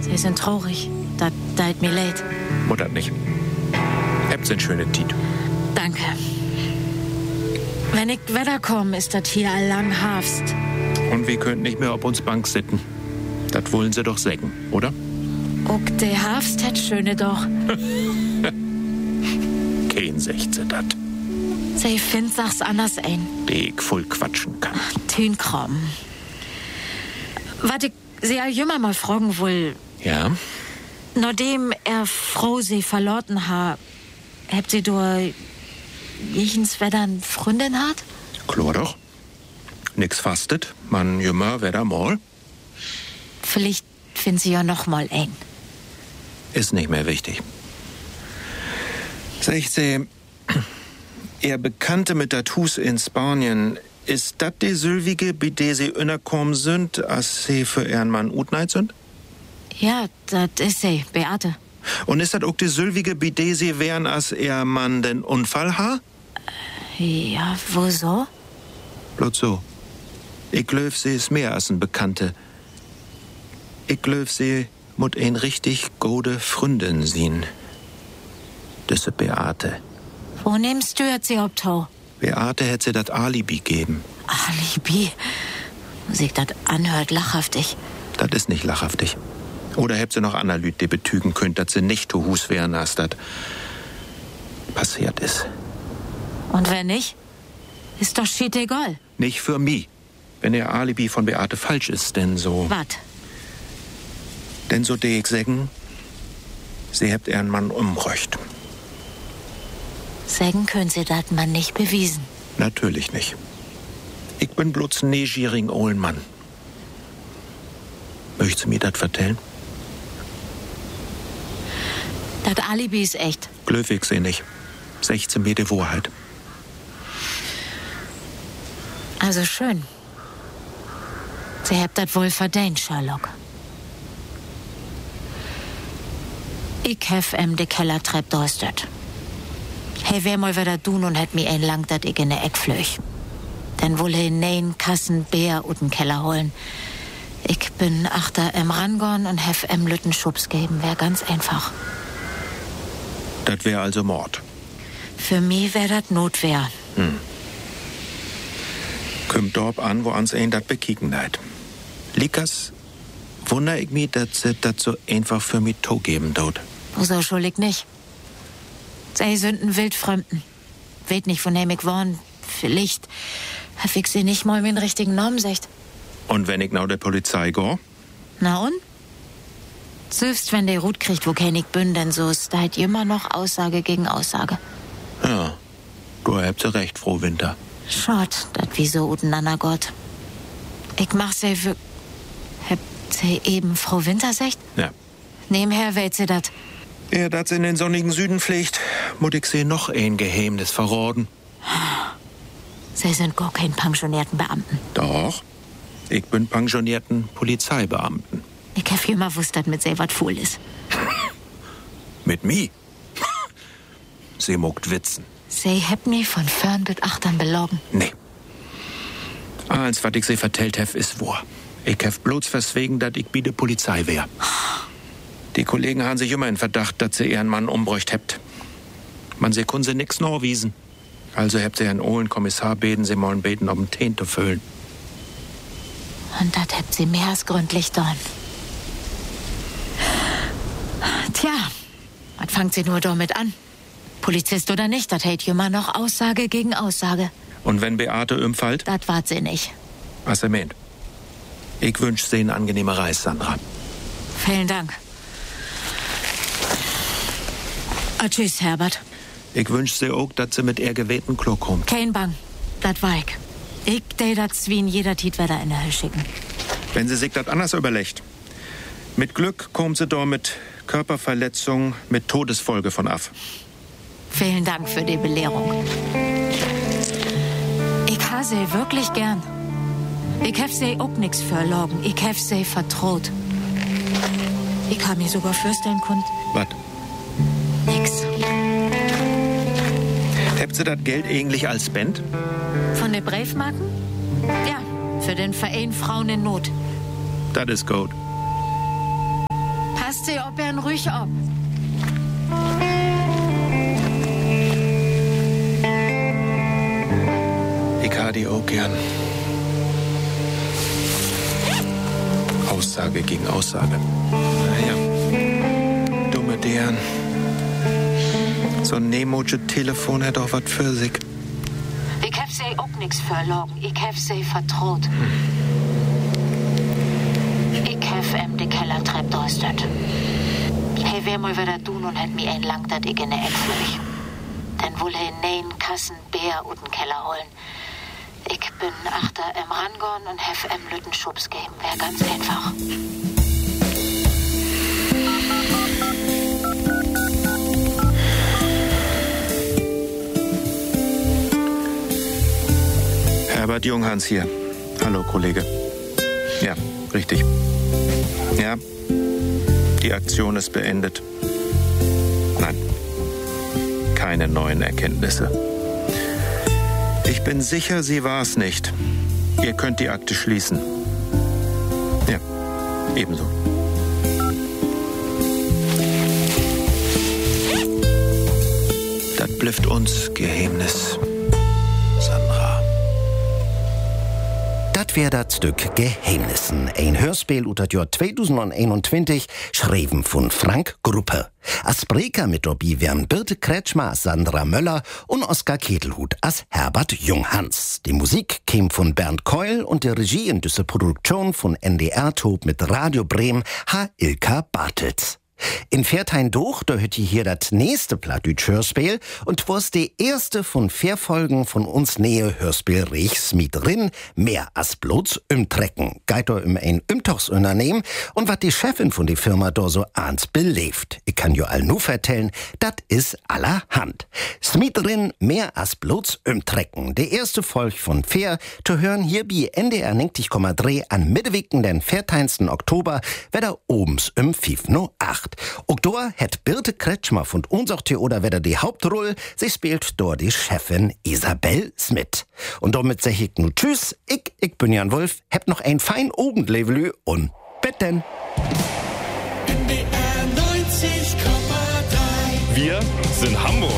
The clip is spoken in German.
Sie sind traurig. Das tut mir leid. Muttert nicht. Habt sind schöne Tiet. Danke. Wenn ich wiederkomme, ist das hier allang Herbst. Und wir können nicht mehr auf uns Bank sitten. Das wollen sie doch sägen, oder? Auch der Herbst hat schöne doch. Kein Sechze dat. Sie findet sach's anders ein. Die ich voll quatschen kann. Tünkram. Was ich Sie ja jümmer mal fragen will. Ja? Nachdem Frau sie verloren hat, habt sie durch jechens Wettern Freundin hat? Klar doch. Nix fastet, man jümmer wedder mal. Vielleicht findet sie ja noch mal ein. Ist nicht mehr wichtig. Sag ich sie, ihr Bekannte mit Tattoos in Spanien, ist das die Sylvige, bei der sie innerkommen sind, als sie für ihren Mann utneid sind? Ja, das ist sie, Beate. Und ist das auch die Sylvige, bei der sie wären, als ihr Mann den Unfall hat? Ja, wo so? Bloß so. Ich glaub, sie ist mehr als ein Bekannte. Ich glaub, sie muss ein richtig gute Freundin sein. Das ist Beate. Wo nimmst du jetzt sie Obtau? Beate hätte sie das Alibi geben. Alibi? Sich das anhört lachhaftig. Das ist nicht lachhaftig. Oder hätte sie noch andere Leute, die betügen könnt, dass sie nicht zu Hus wären, als das passiert ist. Und wenn nicht? Ist doch shit egal. Nicht für mich. Wenn ihr Alibi von Beate falsch ist, denn so... Wat? Denn so de ich sagen, sie habt ihren Mann umbröcht. Sagen können Sie das man nicht bewiesen. Natürlich nicht. Ich bin bloß ein neugieriger olden Mann. Möchtest du mir das vertellen? Das Alibi ist echt. Glöwig sie nicht. 16 Meter Wahrheit. Also schön. Sie habt das wohl verdient, Sherlock. Ich hef de Kellertrepp durstet. Hey, wer mal wieder tun und hat mir ein lang, dat ich in der Eck flöch. Dann wohl in nein Kassen Bär ut den Keller holen. Ich bin achter im Rangon und hef Lütten Schubs geben. Wär ganz einfach. Das wär also Mord. Für mich wär dat Notwehr. Kommt dort an, wo ans ein dat bekicken leid. Likas, wunder ich mich, dass sie dat so einfach für mich to geben dort. So schuldig nicht. Sie sind ein Wildfremden. Weet nicht, von dem ich wohn. Vielleicht hab ich sie nicht mal mit dem richtigen Namen secht. Und wenn ich now der Polizei go? Na und? Selbst wenn der Rut kriegt, wo kein ich bin, denn so ist halt immer noch Aussage gegen Aussage. Ja, du habt sie recht, Frau Winter. Schad, dat wie so uteinander Gott. Ich mach sie für... Habt sie eben Frau Winter secht? Ja. Nebenher wählt sie dat. Er dat in den sonnigen Süden pflegt, muss ich sie noch ein Geheimnis verraten. Sie sind gar kein pensionierten Beamten. Doch, ich bin pensionierten Polizeibeamten. Ich hab immer wusst, dass mit sie wat fuhl ist. Mit mi? Sie mogt witzen. Sie habt mich von fern bis achtern belogen. Nee. Als was ich sie vertellt hef, ist wahr. Ich hef bloß verswegen, dass ich bi de Polizei wär. Die Kollegen haben sich immer in Verdacht, dass sie ihren Mann umbräucht hebt. Man sie kun sie nix norwiesen. Also habt sie einen ohlen Kommissar beten, sie mollen beten, um den Teen zu füllen. Und das habt sie mehr als gründlich dorn. Tja, was fangt sie nur damit an? Polizist oder nicht, das hält immer noch Aussage gegen Aussage. Und wenn Beate umfällt? Das wart sie nicht. Was er meint. Ich wünsch sie eine angenehme Reise, Sandra. Vielen Dank. Tschüss, Herbert. Ich wünsch sie auch, dass sie mit ihr gewählten Klo kommt. Kein Bang, das war ich. Ich dei dat Zwien jeder Tietwetter in der Hölle schicken. Wenn sie sich das anders überlegt. Mit Glück kommt sie da mit Körperverletzung, mit Todesfolge von af. Vielen Dank für die Belehrung. Ich ha sie wirklich gern. Ich hab sie auch nix verlogen. Ich hab sie vertraut. Ich hab mir sogar fürstellen können. Was? Nix. Habt sie das Geld eigentlich als Band? Von den Briefmarken? Ja, für den Verein Frauen in Not. Das ist gut. Passt sie ob er ruhig ab. Ich ha die auch gern. Aussage gegen Aussage. Naja, dumme deren. So ein nemotsche Telefon hat auch was für sich. Ich hab sie auch nix verlogen. Ich hab sie vertraut. Ich hab die Kellertreppe durchstet. Hey, wer mal wieder tun und hat mir ein lang, dat ich in der Eck flöch. Dann wohl in nein Kassen Bär und den Keller holen. Ich bin achter im Rangon und hab Lütten Schubs geben. Wär ganz einfach. Herbert Junghans hier. Hallo, Kollege. Ja, richtig. Ja, die Aktion ist beendet. Nein, keine neuen Erkenntnisse. Ich bin sicher, sie war's nicht. Ihr könnt die Akte schließen. Ja, ebenso. Das blüfft uns Geheimnis, Sandra. Das wär das Stück Geheimnissen. Ein Hörspiel unter das Jahr 2021, schreiben von Frank Gruppe. Als Sprecher mit dabei wären Birte Kretschmer als Sandra Möller und Oskar Ketelhut als Herbert Junghans. Die Musik käme von Bernd Keul und die Regie in dieser Produktion von NDR-Top mit Radio Bremen Ilka Bartels. In Viertein durch, da hört ihr hier das nächste Plattdütsch-Hörspiel und was die erste von 4 Folgen von uns nähe Hörspiel Riechs mit drin, mehr als bloß Trecken. Geht da ein Umtochsunternehmen und was die Chefin von der Firma da so ans belebt. Ich kann jo all nur vertellen, das ist allerhand. Smit drin, mehr als bloß Trecken. Die erste Folge von 4 zu hören hier bei NDR 90,3 an Mittewicken den 14. Oktober, wieder obens 5:08. Auch da hat Birte Kretschmer von uns auch oder wieder die Hauptrolle. Sie spielt dort die Chefin Isabel Smith. Und damit sag ich nur tschüss. Ich bin Jan Wolf. Habt noch ein fein Abendlevelü und bis denn. NDR 90,3. Wir sind Hamburg.